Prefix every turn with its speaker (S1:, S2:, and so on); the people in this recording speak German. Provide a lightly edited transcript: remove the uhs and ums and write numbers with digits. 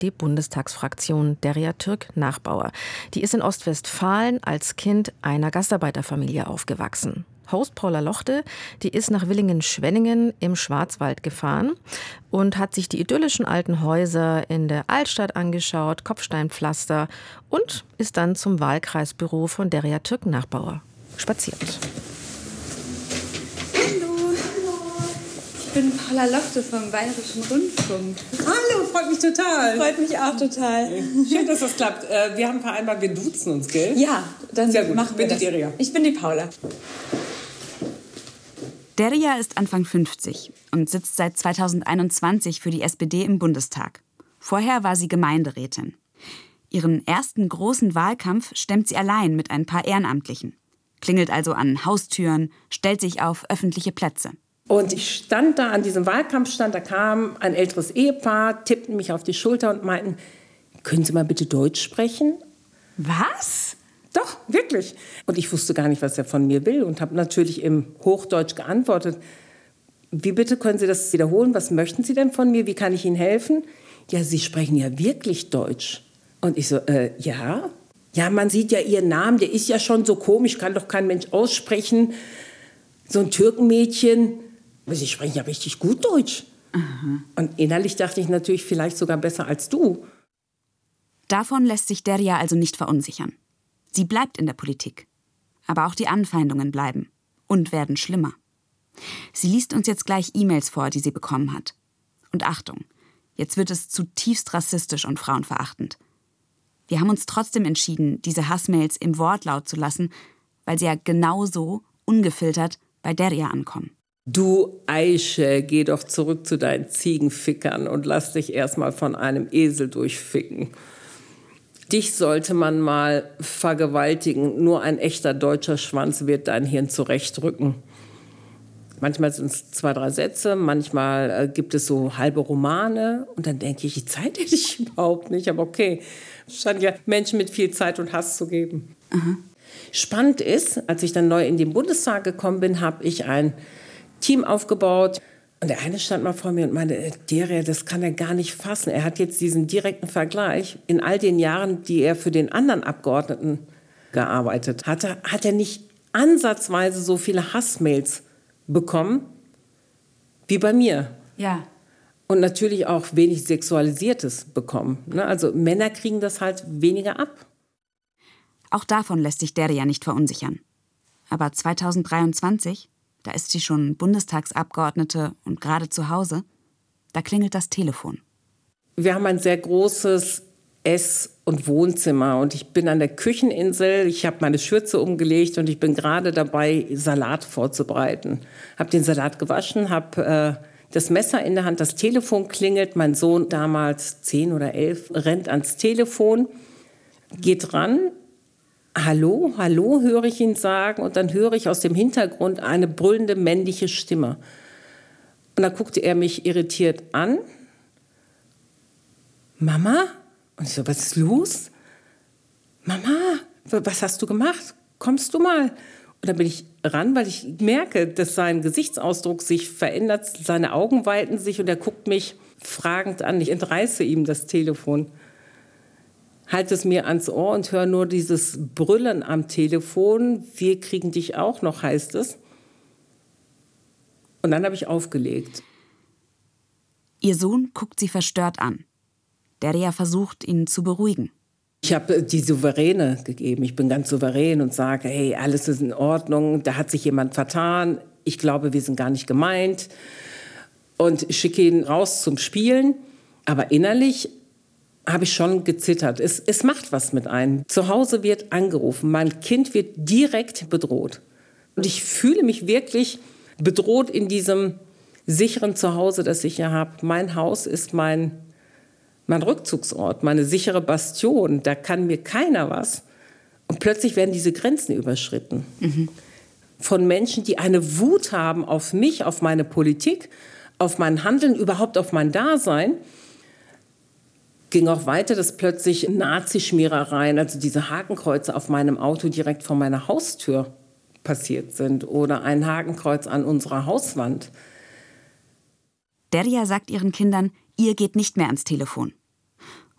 S1: AfD-Bundestagsfraktion Derya Türk-Nachbauer. Die ist in Ostwestfalen als Kind einer Gastarbeiterfamilie aufgewachsen. Host Paula Lochte, die ist nach Villingen-Schwenningen im Schwarzwald gefahren und hat sich die idyllischen alten Häuser in der Altstadt angeschaut, Kopfsteinpflaster, und ist dann zum Wahlkreisbüro von Derya Türk-Nachbauer spaziert.
S2: Hallo, ich bin Paula Lochte vom Bayerischen Rundfunk.
S3: Hallo, freut mich total.
S2: Freut mich auch total.
S3: Schön, dass das klappt. Wir haben vereinbart, wir duzen uns, gell?
S2: Ja, dann
S3: sehr gut.
S2: Machen wir
S3: das. Ich bin die Derya.
S2: Ich bin die Paula.
S4: Derya ist Anfang 50 und sitzt seit 2021 für die SPD im Bundestag. Vorher war sie Gemeinderätin. Ihren ersten großen Wahlkampf stemmt sie allein mit ein paar Ehrenamtlichen. Klingelt also an Haustüren, stellt sich auf öffentliche Plätze.
S3: Und ich stand da an diesem Wahlkampfstand, da kam ein älteres Ehepaar, tippten mich auf die Schulter und meinten, können Sie mal bitte Deutsch sprechen?
S4: Was?
S3: Doch, wirklich. Und ich wusste gar nicht, was er von mir will und habe natürlich im Hochdeutsch geantwortet. Wie bitte, können Sie das wiederholen? Was möchten Sie denn von mir? Wie kann ich Ihnen helfen? Ja, Sie sprechen ja wirklich Deutsch. Und ich so, ja? Ja, man sieht ja Ihren Namen, der ist ja schon so komisch, kann doch kein Mensch aussprechen. So ein Türkenmädchen. Aber Sie sprechen ja richtig gut Deutsch.
S4: Mhm.
S3: Und innerlich dachte ich natürlich, vielleicht sogar besser als du.
S4: Davon lässt sich Derya also nicht verunsichern. Sie bleibt in der Politik. Aber auch die Anfeindungen bleiben und werden schlimmer. Sie liest uns jetzt gleich E-Mails vor, die sie bekommen hat. Und Achtung, jetzt wird es zutiefst rassistisch und frauenverachtend. Wir haben uns trotzdem entschieden, diese Hassmails im Wortlaut zu lassen, weil sie ja genauso ungefiltert bei Derya ankommen.
S3: Du Eiche, geh doch zurück zu deinen Ziegenfickern und lass dich erstmal von einem Esel durchficken. Dich sollte man mal vergewaltigen. Nur ein echter deutscher Schwanz wird dein Hirn zurechtrücken. Manchmal sind es 2, 3 Sätze, manchmal gibt es so halbe Romane. Und dann denke ich, die Zeit hätte ich überhaupt nicht. Aber okay, es scheint ja Menschen mit viel Zeit und Hass zu geben.
S4: Mhm.
S3: Spannend ist, als ich dann neu in den Bundestag gekommen bin, habe ich ein Team aufgebaut. Und der eine stand mal vor mir und meinte, Derya, das kann er gar nicht fassen. Er hat jetzt diesen direkten Vergleich. In all den Jahren, die er für den anderen Abgeordneten gearbeitet hatte, hat er nicht ansatzweise so viele Hassmails bekommen wie bei mir.
S4: Ja.
S3: Und natürlich auch wenig Sexualisiertes bekommen. Also Männer kriegen das halt weniger ab.
S4: Auch davon lässt sich Derya nicht verunsichern. Aber 2023, da ist sie schon Bundestagsabgeordnete und gerade zu Hause, da klingelt das Telefon.
S3: Wir haben ein sehr großes Ess- und Wohnzimmer und ich bin an der Kücheninsel, ich habe meine Schürze umgelegt und ich bin gerade dabei, Salat vorzubereiten. Habe den Salat gewaschen, habe das Messer in der Hand, das Telefon klingelt, mein Sohn, damals 10 oder 11, rennt ans Telefon, geht ran. Hallo, hallo, höre ich ihn sagen. Und dann höre ich aus dem Hintergrund eine brüllende männliche Stimme. Und dann guckte er mich irritiert an. Mama? Und ich so, was ist los? Mama, was hast du gemacht? Kommst du mal? Und dann bin ich ran, weil ich merke, dass sein Gesichtsausdruck sich verändert. Seine Augen weiten sich und er guckt mich fragend an. Ich entreiße ihm das Telefon. Halte es mir ans Ohr und höre nur dieses Brüllen am Telefon. Wir kriegen dich auch noch, heißt es. Und dann habe ich aufgelegt.
S4: Ihr Sohn guckt sie verstört an. Derya versucht, ihn zu beruhigen.
S3: Ich habe die Souveräne gegeben. Ich bin ganz souverän und sage, hey, alles ist in Ordnung. Da hat sich jemand vertan. Ich glaube, wir sind gar nicht gemeint. Und schicke ihn raus zum Spielen. Aber innerlich habe ich schon gezittert. Es macht was mit einem. Zu Hause wird angerufen. Mein Kind wird direkt bedroht. Und ich fühle mich wirklich bedroht in diesem sicheren Zuhause, das ich hier habe. Mein Haus ist mein Rückzugsort, meine sichere Bastion. Da kann mir keiner was. Und plötzlich werden diese Grenzen überschritten.
S4: Mhm.
S3: Von Menschen, die eine Wut haben auf mich, auf meine Politik, auf mein Handeln, überhaupt auf mein Dasein. Ging auch weiter, dass plötzlich Nazischmierereien, also diese Hakenkreuze auf meinem Auto direkt vor meiner Haustür passiert sind oder ein Hakenkreuz an unserer Hauswand.
S4: Derya sagt ihren Kindern, ihr geht nicht mehr ans Telefon.